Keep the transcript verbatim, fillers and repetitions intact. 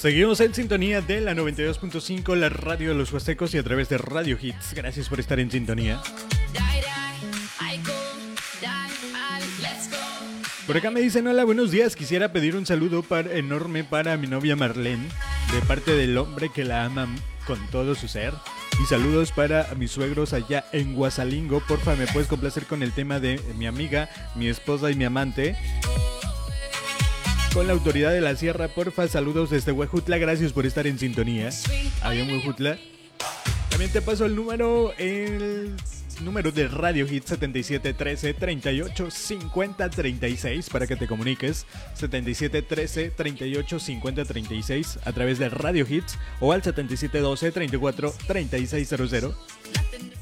Seguimos en sintonía de la noventa y dos punto cinco, la radio de los huastecos y a través de Radio Hits. Gracias por estar en sintonía. Por acá me dicen, hola, buenos días. Quisiera pedir un saludo para, enorme para mi novia Marlene, de parte del hombre que la ama con todo su ser. Y saludos para mis suegros allá en Guasalingo. Porfa, ¿me puedes complacer con el tema de mi amiga, mi esposa y mi amante? Con la autoridad de la sierra, porfa, saludos desde Huejutla. Gracias por estar en sintonía. Ahí en Huejutla. También te paso el número, el número de Radio Hits setenta y siete trece treinta y ocho cincuenta treinta y seis para que te comuniques. setenta y siete trece treinta y ocho cincuenta treinta y seis a través de Radio Hits o al setenta y siete doce treinta y cuatro treinta y seis cero cero.